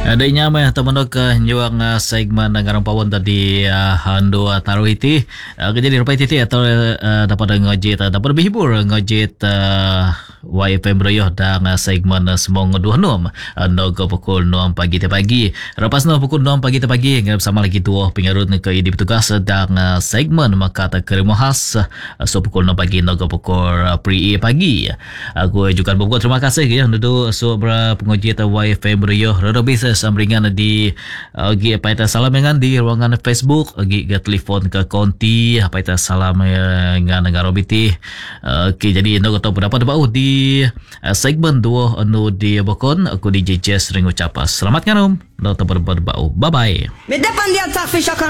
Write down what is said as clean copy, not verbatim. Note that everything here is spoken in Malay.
Adanya mah teman ke juang segmen ngarang pawon tadi hando taruh iti jadi rupai titi atau dapat ngojit dapat lebih hibur ngojit YFM Royoh dan segmen semong dua nom nogo pukul 6 pagi te pagi lepas no pukul 6 pagi te pagi bersama lagi tuah pengarut ke idi petugas dan segmen maka tak kerimo khas so pukul 6 pagi nogo pukul pri pagi aku juga buku terima kasih ya duduk so pengojit YFM Royoh rodo bisa samringan di gi apa itu salam dengan di ruangan Facebook gi ke telefon ke konti apa itu salam dengan ngarobiti jadi no tahu pendapat bau di segmen 2 anu di bokon aku di JJ sering ucap selamat nganom no tahu pendapat bau bye bye.